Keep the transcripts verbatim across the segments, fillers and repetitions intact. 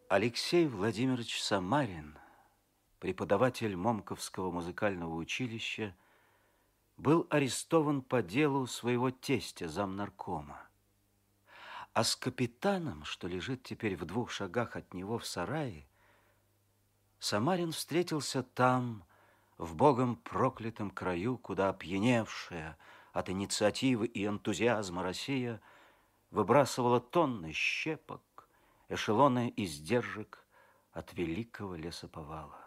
Алексей Владимирович Самарин, преподаватель Момковского музыкального училища, был арестован по делу своего тестя, замнаркома. А с капитаном, что лежит теперь в двух шагах от него в сарае, Самарин встретился там, в богом проклятом краю, куда опьяневшая от инициативы и энтузиазма Россия выбрасывала тонны щепок, эшелоны издержек от великого лесоповала.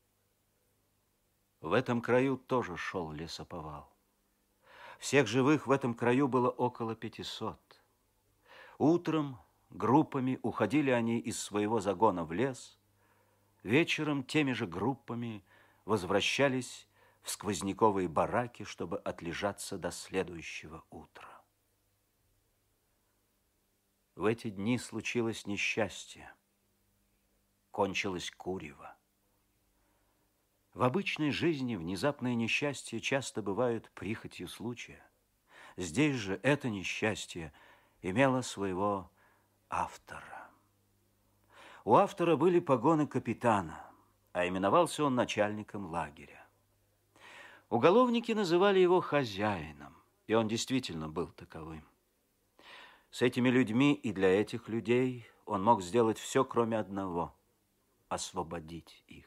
В этом краю тоже шел лесоповал. Всех живых в этом краю было около пятисот. Утром группами уходили они из своего загона в лес, вечером теми же группами возвращались в сквозняковые бараки, чтобы отлежаться до следующего утра. В эти дни случилось несчастье. Кончилось курево. В обычной жизни внезапные несчастья часто бывают прихотью случая. Здесь же это несчастье имело своего автора. У автора были погоны капитана, а именовался он начальником лагеря. Уголовники называли его хозяином, и он действительно был таковым. С этими людьми и для этих людей он мог сделать все, кроме одного – освободить их.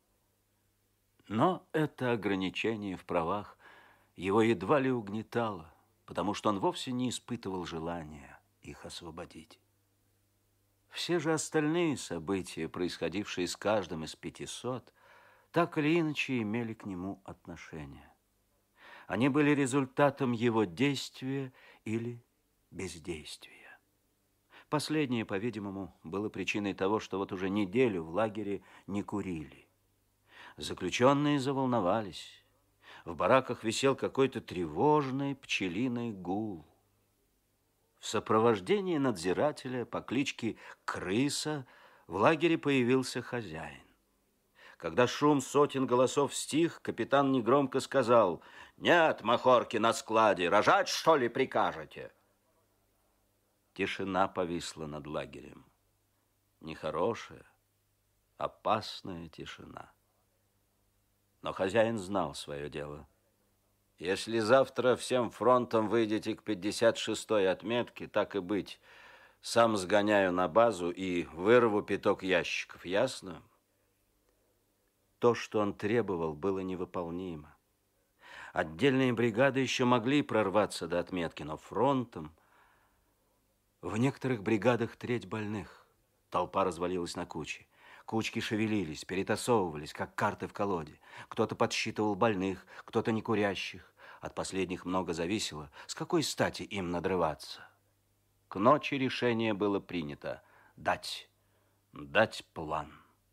Но это ограничение в правах его едва ли угнетало, потому что он вовсе не испытывал желания их освободить. Все же остальные события, происходившие с каждым из пятисот, так или иначе имели к нему отношение. Они были результатом его действия или бездействия. Последнее, по-видимому, было причиной того, что вот уже неделю в лагере не курили. Заключенные заволновались. В бараках висел какой-то тревожный пчелиный гул. В сопровождении надзирателя по кличке Крыса в лагере появился хозяин. Когда шум сотен голосов стих, капитан негромко сказал: «Нет махорки на складе, рожать, что ли, прикажете?» Тишина повисла над лагерем. Нехорошая, опасная тишина. Но хозяин знал свое дело. Если завтра всем фронтом выйдете к пятьдесят шестой отметке, так и быть, сам сгоняю на базу и вырву пяток ящиков, ясно? То, что он требовал, было невыполнимо. Отдельные бригады еще могли прорваться до отметки, но фронтом... В некоторых бригадах треть больных. Толпа развалилась на кучи. Кучки шевелились, перетасовывались, как карты в колоде. Кто-то подсчитывал больных, кто-то некурящих. От последних много зависело. С какой стати им надрываться? К ночи решение было принято. Дать, дать план.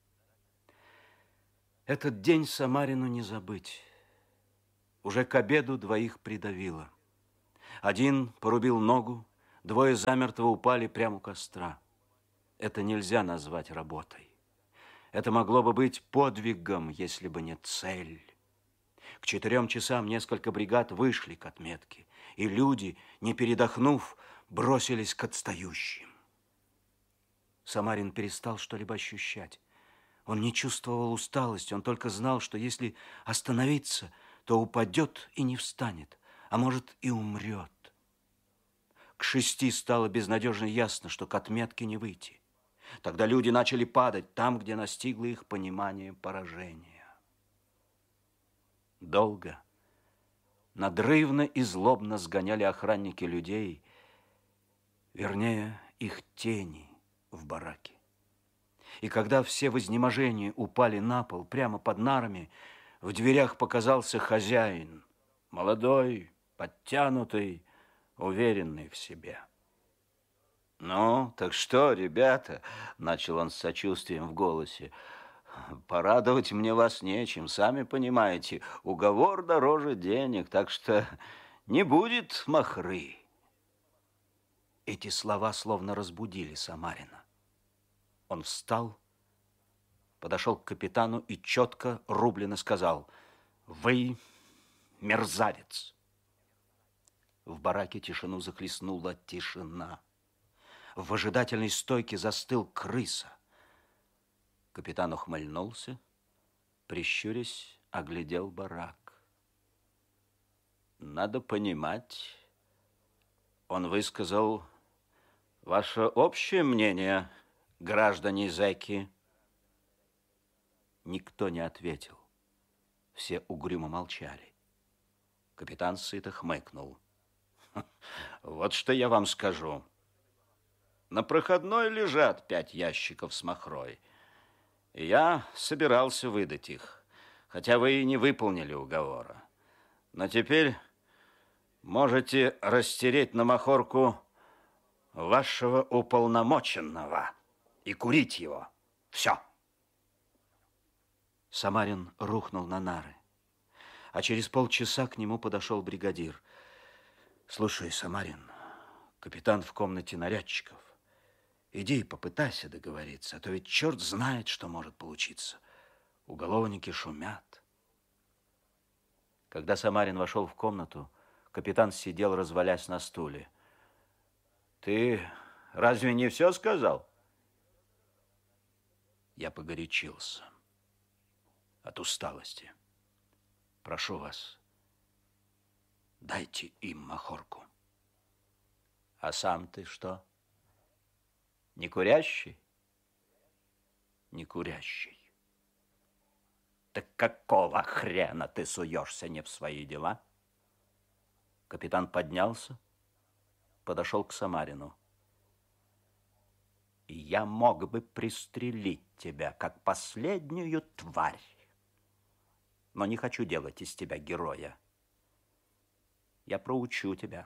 Этот день Самарину не забыть. Уже к обеду двоих придавило. Один порубил ногу, двое замертво упали прямо у костра. Это нельзя назвать работой. Это могло бы быть подвигом, если бы не цель. К четырем часам несколько бригад вышли к отметке, и люди, не передохнув, бросились к отстающим. Самарин перестал что-либо ощущать. Он не чувствовал усталости, он только знал, что если остановиться, то упадет и не встанет, а может и умрет. К шести стало безнадежно ясно, что к отметке не выйти. Тогда люди начали падать там, где настигло их понимание поражения. Долго, надрывно и злобно сгоняли охранники людей, вернее, их тени в бараке. И когда все в изнеможении упали на пол прямо под нарами, в дверях показался хозяин, молодой, подтянутый, уверенный в себе. «Ну, так что, ребята?» – начал он с сочувствием в голосе. «Порадовать мне вас нечем, сами понимаете, уговор дороже денег, так что не будет махры». Эти слова словно разбудили Самарина. Он встал, подошел к капитану и четко, рублено сказал: «Вы мерзавец!» В бараке тишину захлестнула тишина. В ожидательной стойке застыл Крыса. Капитан ухмыльнулся, прищурясь, оглядел барак. Надо понимать, он высказал ваше общее мнение, граждане зэки. Никто не ответил. Все угрюмо молчали. Капитан сыто хмыкнул. Вот что я вам скажу. На проходной лежат пять ящиков с махрой. И я собирался выдать их, хотя вы и не выполнили уговора. Но теперь можете растереть на махорку вашего уполномоченного и курить его. Все. Самарин рухнул на нары, а через полчаса к нему подошел бригадир. Слушай, Самарин, капитан в комнате нарядчиков. Иди и попытайся договориться, а то ведь черт знает, что может получиться. Уголовники шумят. Когда Самарин вошел в комнату, капитан сидел, развалясь на стуле. Ты разве не все сказал? Я погорячился от усталости. Прошу вас, дайте им махорку. А сам ты что? Не курящий? Не курящий. Так какого хрена ты суешься не в свои дела? Капитан поднялся, подошел к Самарину. Я мог бы пристрелить тебя, как последнюю тварь, но не хочу делать из тебя героя. Я проучу тебя.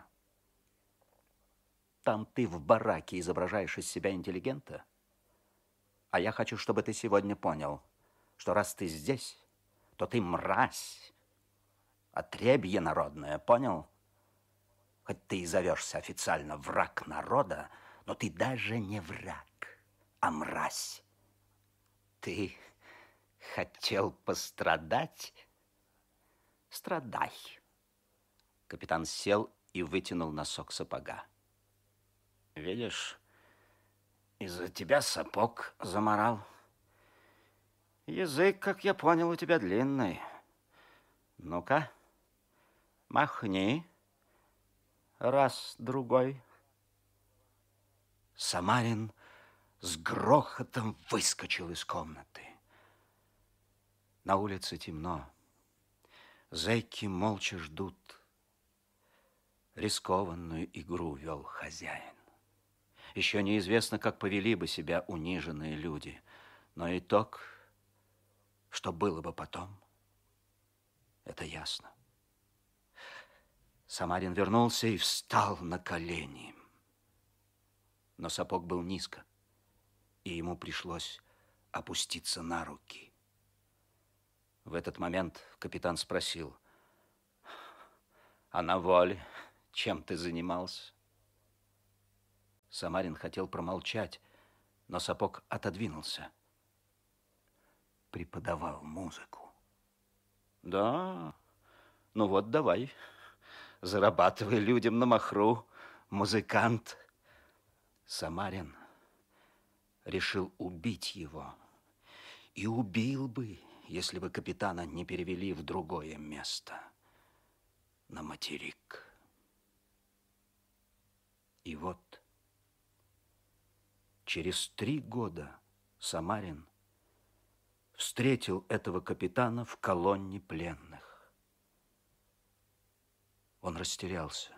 Там ты в бараке изображаешь из себя интеллигента, а я хочу, чтобы ты сегодня понял, что раз ты здесь, то ты мразь, отребье народное, понял? Хоть ты и зовешься официально враг народа, но ты даже не враг, а мразь. Ты хотел пострадать? Страдай. Капитан сел и вытянул носок сапога. Видишь, из-за тебя сапог заморал. Язык, как я понял, у тебя длинный. Ну-ка, махни. Раз, другой. Самарин с грохотом выскочил из комнаты. На улице темно. Зэки молча ждут. Рискованную игру вел хозяин. Еще неизвестно, как повели бы себя униженные люди. Но итог, что было бы потом, это ясно. Самарин вернулся и встал на колени. Но сапог был низко, и ему пришлось опуститься на руки. В этот момент капитан спросил: «А на воле чем ты занимался?» Самарин хотел промолчать, но сапог отодвинулся. Преподавал музыку. Да, ну вот давай, зарабатывай людям на махру, музыкант. Самарин решил убить его. И убил бы, если бы капитана не перевели в другое место, на материк. И вот через три года Самарин встретил этого капитана в колонне пленных. Он растерялся.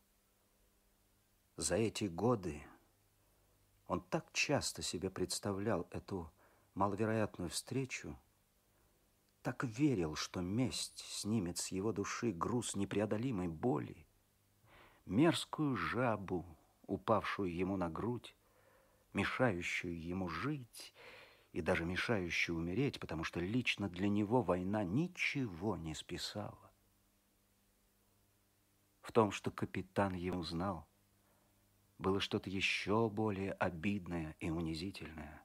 За эти годы он так часто себе представлял эту маловероятную встречу, так верил, что месть снимет с его души груз непреодолимой боли, мерзкую жабу, упавшую ему на грудь, мешающую ему жить и даже мешающую умереть, потому что лично для него война ничего не списала. В том, что капитан его знал, было что-то еще более обидное и унизительное.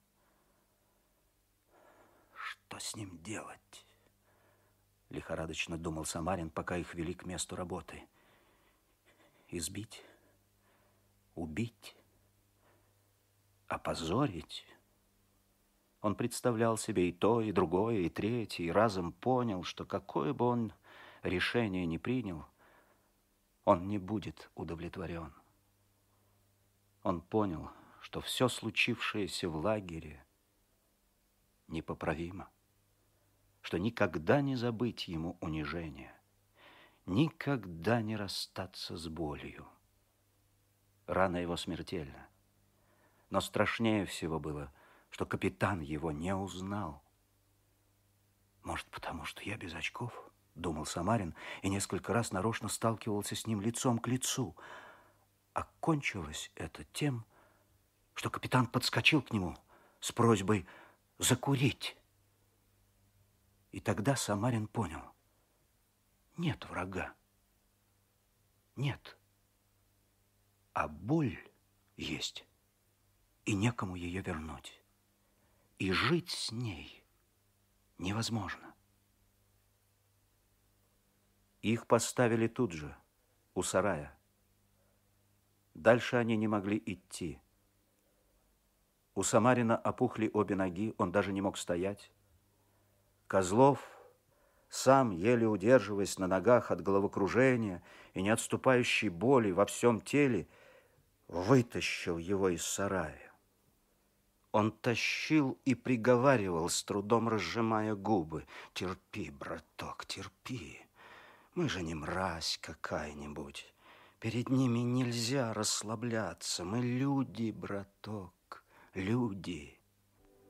Что с ним делать? Лихорадочно думал Самарин, пока их вели к месту работы. Избить? Убить? Опозорить? Он представлял себе и то, и другое, и третье, и разом понял, что какое бы он решение ни принял, он не будет удовлетворен. Он понял, что все случившееся в лагере непоправимо, что никогда не забыть ему унижения, никогда не расстаться с болью. Рана его смертельна, но страшнее всего было, что капитан его не узнал. «Может, потому что я без очков?» — думал Самарин, и несколько раз нарочно сталкивался с ним лицом к лицу. Окончилось это тем, что капитан подскочил к нему с просьбой закурить. И тогда Самарин понял: нет врага, нет, а боль есть, и некому ее вернуть, и жить с ней невозможно. Их поставили тут же, у сарая. Дальше они не могли идти. У Самарина опухли обе ноги, он даже не мог стоять. Козлов, сам, еле удерживаясь на ногах от головокружения и не отступающей боли во всем теле, вытащил его из сарая. Он тащил и приговаривал, с трудом разжимая губы: «Терпи, браток, терпи. Мы же не мразь какая-нибудь. Перед ними нельзя расслабляться. Мы люди, браток, люди».